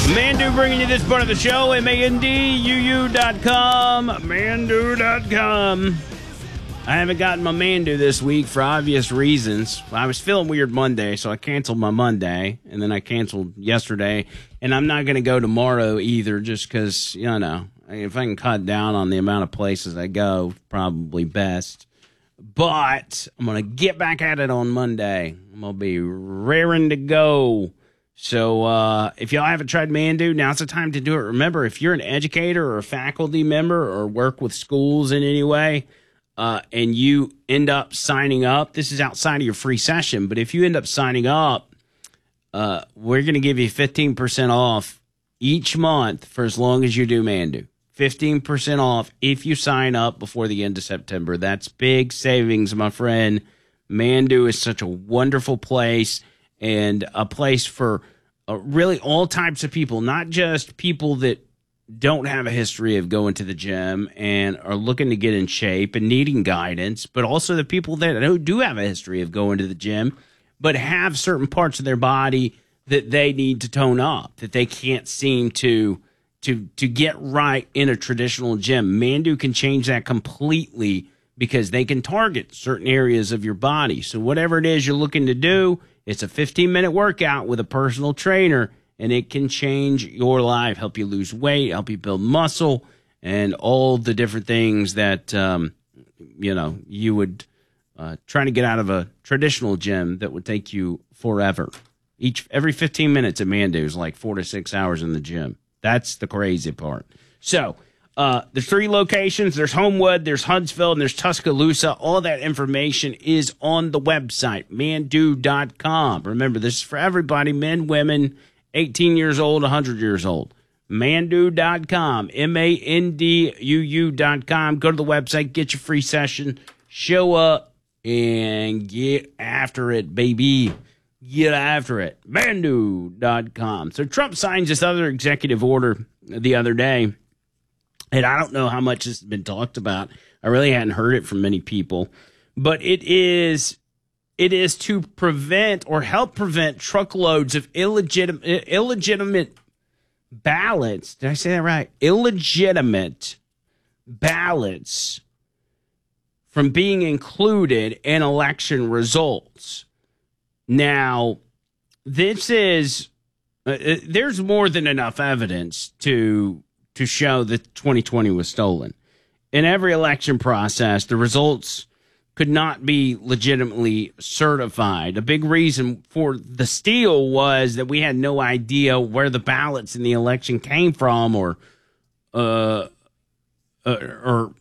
Mandu bringing you this part of the show, MANDUU.com, Mandu.com. I haven't gotten my Mandu this week for obvious reasons. I was feeling weird Monday, so I canceled my Monday, and then I canceled yesterday, and I'm not going to go tomorrow either just because, you know, if I can cut down on the amount of places I go, probably best. But I'm going to get back at it on Monday. I'm going to be raring to go. So if y'all haven't tried Mandu, now's the time to do it. Remember, if you're an educator or a faculty member or work with schools in any way, and you end up signing up, this is outside of your free session, but if you end up signing up, we're going to give you 15% off each month for as long as you do Mandu. 15% off if you sign up before the end of September. That's big savings, my friend. Mandu is such a wonderful place, and a place for really all types of people, not just people that don't have a history of going to the gym and are looking to get in shape and needing guidance, but also the people that do have a history of going to the gym but have certain parts of their body that they need to tone up, that they can't seem to get right in a traditional gym. Mandu can change that completely because they can target certain areas of your body. So whatever it is you're looking to do, it's a 15-minute workout with a personal trainer, and it can change your life, help you lose weight, help you build muscle, and all the different things that, you would try to get out of a traditional gym that would take you forever. Every 15 minutes at Mandu is like 4 to 6 hours in the gym. That's the crazy part. So there's 3 locations. There's Homewood, there's Huntsville, and there's Tuscaloosa. All that information is on the website, Mandu.com. Remember, this is for everybody, men, women, 18 years old, 100 years old. Mandu.com, MANDUU.com. Go to the website, get your free session, show up, and get after it, baby. Get after it. Mandu.com. So Trump signs this other executive order the other day, and I don't know how much this has been talked about. I really hadn't heard it from many people, but it is to prevent or help prevent truckloads of illegitimate ballots. Did I say that right? Illegitimate ballots from being included in election results. Now, this is there's more than enough evidence to show that 2020 was stolen. In every election process, the results could not be legitimately certified. A big reason for the steal was that we had no idea where the ballots in the election came from, or